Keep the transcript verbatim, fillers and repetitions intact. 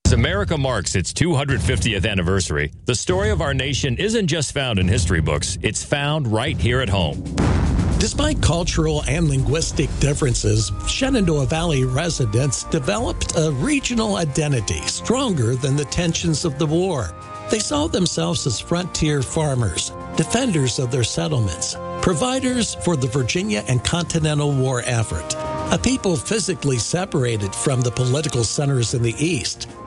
As America marks its two hundred fiftieth anniversary, the story of our nation isn't just found in history books, it's found right here at home. Despite cultural and linguistic differences, Shenandoah Valley residents developed a regional identity stronger than the tensions of the war. They saw themselves as frontier farmers, defenders of their settlements, providers for the Virginia and Continental War effort, a people physically separated from the political centers in the East.